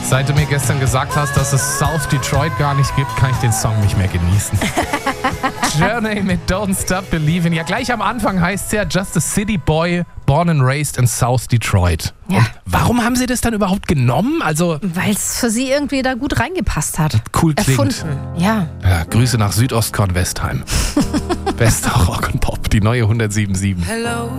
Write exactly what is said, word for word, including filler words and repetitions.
Seit du mir gestern gesagt hast, dass es South Detroit gar nicht gibt, kann ich den Song nicht mehr genießen. Journey mit Don't Stop Believin'. Ja, gleich am Anfang heißt es ja Just a City Boy, born and raised in South Detroit. Ja. Und warum haben sie das dann überhaupt genommen? Also, Weil es für sie irgendwie da gut reingepasst hat. cool klingt. Erfunden, ja. Ja, Grüße nach Südostkorn-Westheim. Bester Rock und Pop, die neue hundertsieben Komma sieben.